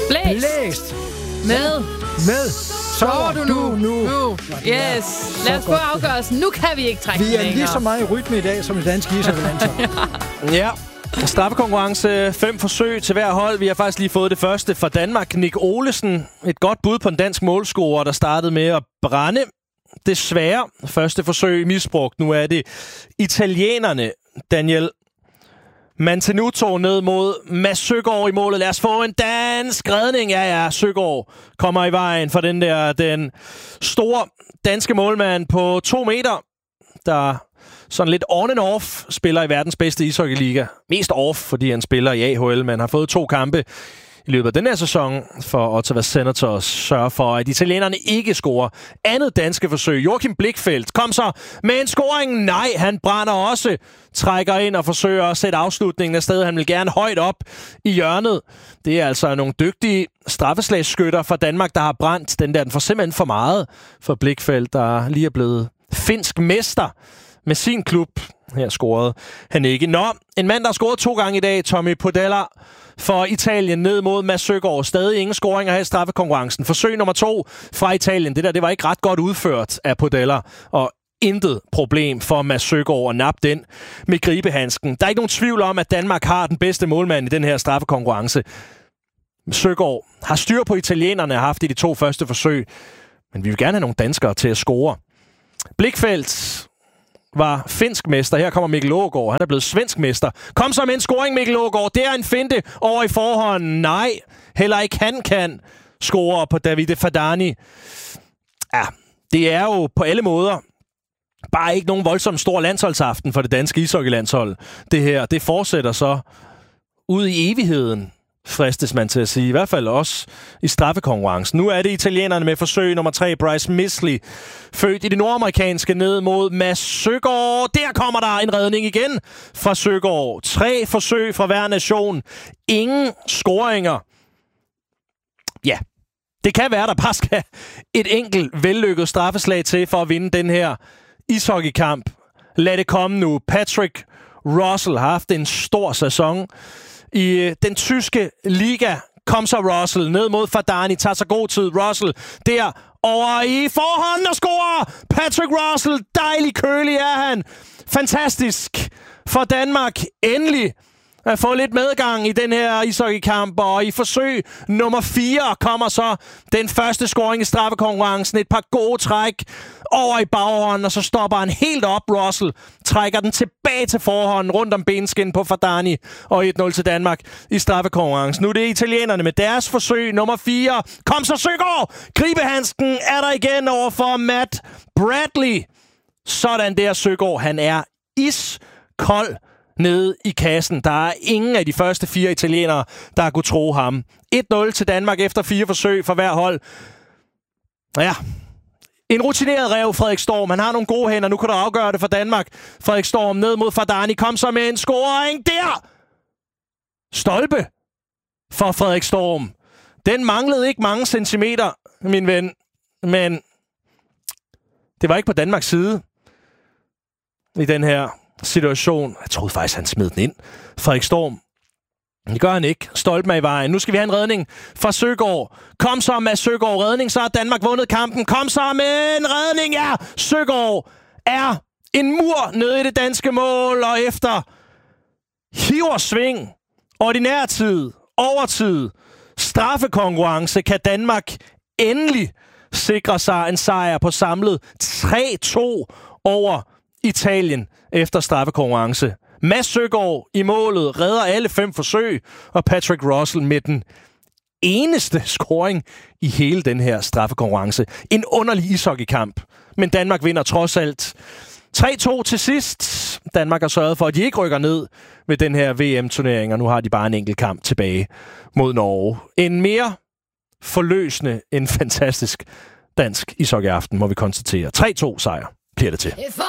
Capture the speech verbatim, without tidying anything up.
Blæst. Blæst. Med. Med. Sover du nu? nu? nu. Yes. Lad os få afgørelsen. Nu kan vi ikke trække Vi er lige så meget i rytme i dag, som i dansk ishockeylandshold. Ja. Straffekonkurrence. Fem forsøg til hver hold. Vi har faktisk lige fået det første fra Danmark. Nick Olesen. Et godt bud på en dansk målscorer, der startede med at brænde. Desværre. Første forsøg misbrugt. Nu er det italienerne. Daniel Mantenuto ned mod Mads Søgaard i målet. Lad os få en dansk redning. Ja, ja, Søgaard kommer i vejen for den der, den store danske målmand på to meter, der sådan lidt on and off spiller i verdens bedste ishockeyliga. Mest off, fordi han spiller i A H L, men har fået to kampe i løbet af den her sæson for Ottawa Senators. Sørger for, at italienerne ikke scorer. Andet danske forsøg. Joachim Blichfeldt kom så med en scoring. Nej, han brænder også. Trækker ind og forsøger at sætte afslutningen af sted. Han vil gerne højt op i hjørnet. Det er altså nogle dygtige straffeslægsskytter fra Danmark, der har brændt. Den der, den får simpelthen for meget for Blichfeldt, der lige er blevet finsk mester med sin klub. Her scorede han ikke. Nå, en mand, der har scoret to gange i dag, Tommy Podella for Italien ned mod Mads Søgaard. Stadig ingen scoringer her i straffekonkurrencen. Forsøg nummer to fra Italien. Det der, det var ikke ret godt udført af Podella, og intet problem for Mads Søgaard at nappe den med gribehandsken. Der er ikke nogen tvivl om, at Danmark har den bedste målmand i den her straffekonkurrence. Søgaard har styr på italienerne, har haft i de to første forsøg, men vi vil gerne have nogle danskere til at score. Blichfeldt var finsk mester. Her kommer Mikkel Aagaard. Han er blevet svensk mester. Kom så med en scoring, Mikkel Aagaard. Det er en finte over i forhånden. Nej, heller ikke han kan score på Davide Fadani. Ja, det er jo på alle måder bare ikke nogen voldsomt stor landsholdsaften for det danske ishockeylandshold. Det her, det fortsætter så ud i evigheden, fristes man til at sige. I hvert fald også i straffekonkurrencen. Nu er det italienerne med forsøg nummer tre. Bryce Misley, født i det nordamerikanske, ned mod Mads Søgaard. Der kommer der en redning igen fra Søgaard. Tre forsøg fra hver nation. Ingen scoringer. Ja, det kan være, der bare skal et enkelt vellykket straffeslag til for at vinde den her ishockeykamp. Lad det komme nu. Patrick Russell har haft en stor sæson i den tyske liga. Kom så Russell ned mod Fadani. Tager sig god tid. Russell der over i forhånden og scorer. Patrick Russell. Dejlig kølig er han. Fantastisk for Danmark. Endelig at få lidt medgang i den her ishockeykamp. Og i forsøg nummer fire kommer så den første scoring i straffekonkurrencen. Et par gode træk over i baghånden, og så stopper han helt op. Russell trækker den tilbage til forhånden rundt om benskin på Fadani, og et nul til Danmark i straffekonkurrencen. Nu er det italienerne med deres forsøg nummer fire. Kom så Søgaard! Gribehandsken er der igen over for Matt Bradley. Sådan der Søgaard. Han er iskold nede i kassen. Der er ingen af de første fire italienere, der har kunnet tro ham. et nul til Danmark efter fire forsøg for hver hold. Ja, en rutineret ræv, Frederik Storm. Han har nogle gode hænder. Nu kan du afgøre det for Danmark. Frederik Storm ned mod Fadani. Kom så med en scoring der! Stolpe for Frederik Storm. Den manglede ikke mange centimeter, min ven. Men det var ikke på Danmarks side i den her situation. Jeg troede faktisk, han smed den ind. Frederik Storm. Det gør han ikke. Stolpen er i vejen. Nu skal vi have en redning fra Søgaard. Kom så med Søgaard. Redning, så har Danmark vundet kampen. Kom så med en redning. Ja, Søgaard er en mur nede i det danske mål. Og efter hiver sving, ordinær tid, overtid, straffekonkurrence, kan Danmark endelig sikre sig en sejr på samlet tre to over Italien efter straffekonkurrence. Mads Søgaard i målet redder alle fem forsøg, og Patrick Russell med den eneste scoring i hele den her straffekonkurrence. En underlig ishockeykamp, men Danmark vinder trods alt tre to til sidst. Danmark har sørget for, at de ikke rykker ned ved den her V M-turnering, og nu har de bare en enkelt kamp tilbage mod Norge. En mere forløsende, en fantastisk dansk ishockeyaften, må vi konstatere. tre to sejr bliver det til.